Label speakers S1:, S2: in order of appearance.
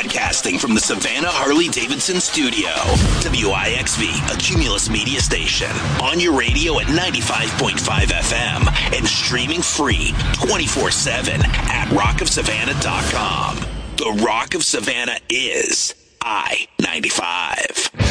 S1: Broadcasting from the Savannah Harley-Davidson studio. WIXV, a Cumulus media station. On your radio at 95.5 FM and streaming free 24/7 at rockofsavannah.com. The Rock of Savannah is I-95.